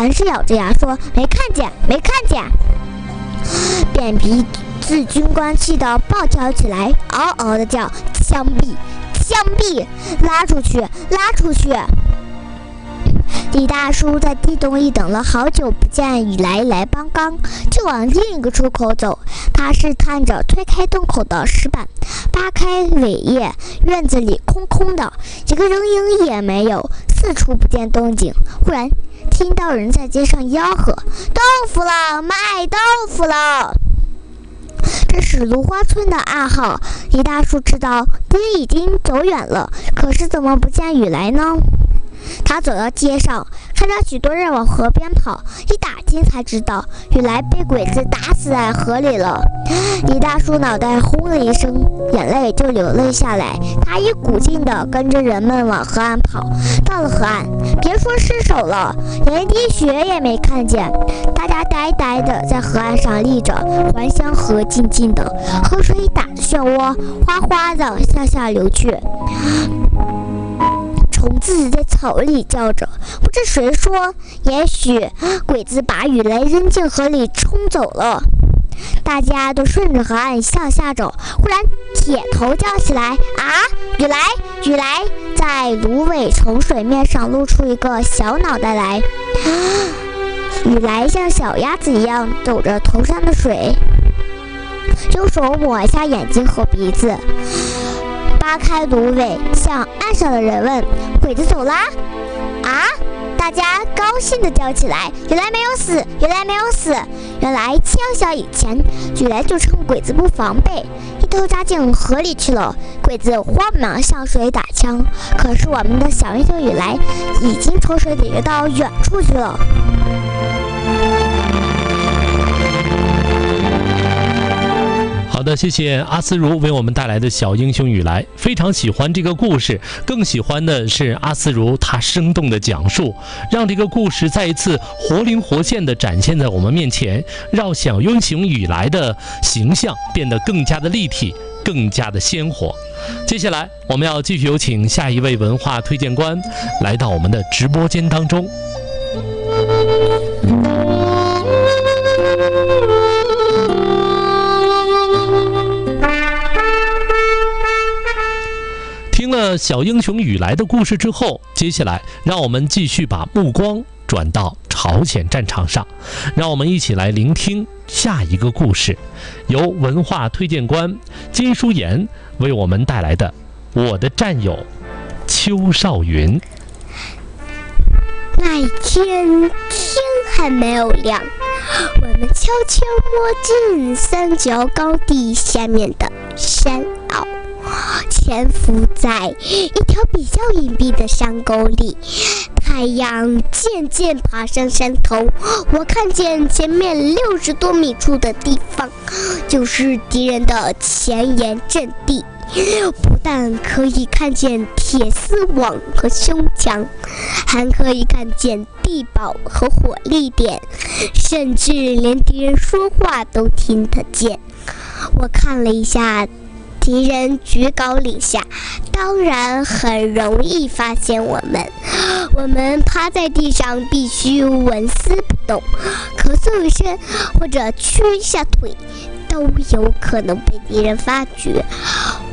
还是咬着牙说没看见，没看见。扁鼻子军官气得暴跳起来，嗷嗷地叫：枪毙！枪毙！拉出去！拉出去！李大叔在地洞里等了好久，不见雨来帮刚，就往另一个出口走。他试探着推开洞口的石板，扒开尾叶，院子里空空的，一个人影也没有，四处不见动静。忽然听到人在街上吆喝：豆腐了，卖豆腐了！这是芦花村的暗号。李大叔知道爹已经走远了，可是怎么不见雨来呢？他走到街上，看到许多人往河边跑，一打听才知道雨来被鬼子打死在河里了。李大叔脑袋轰了一声，眼泪就流了下来。他一股劲地跟着人们往河岸跑，到了河岸，别说失手了，连一滴血也没看见。大家呆呆地在河岸上立着，还乡河静静的，河水打着漩涡，哗哗地向下流去。虫子在草里叫着，不知谁说，也许鬼子把雨来扔进河里冲走了。大家都顺着河岸向下走，忽然铁头叫起来：啊，雨来，雨来！在芦苇从水面上露出一个小脑袋来。雨来像小鸭子一样抖着头上的水，用手抹一下眼睛和鼻子，扒开芦苇，向岸上的人问：鬼子走啦？啊！大家高兴地叫起来：雨来没有死，雨来没有死！原来7个小以前，雨来就趁鬼子不防备，一头扎进河里去了。鬼子慌忙向水打枪，可是我们的小英雄雨来已经从水里游到远处去了。 好的，谢谢阿思如为我们带来的小英雄雨来，非常喜欢这个故事，更喜欢的是阿思如她生动的讲述，让这个故事再一次活灵活现的展现在我们面前，让小英雄雨来的形象变得更加的立体，更加的鲜活。接下来我们要继续有请下一位文化推荐官来到我们的直播间当中。听了小英雄雨来的故事之后，接下来让我们继续把目光转到朝鲜战场上，让我们一起来聆听下一个故事，由文化推荐官金淑妍为我们带来的《我的战友邱少云》。 那一天天还没有亮，我们悄悄摸进三角高地下面的山坳，潜伏在一条比较隐蔽的山沟里。太阳渐渐爬上山头，我看见前面60多米处的地方就是敌人的前沿阵地，不但可以看见铁丝网和胸墙，还可以看见地堡和火力点，甚至连敌人说话都听得见。我看了一下敌人居高临下，当然很容易发现我们。我们趴在地上必须纹丝不动，咳嗽一声或者屈一下腿都有可能被敌人发觉。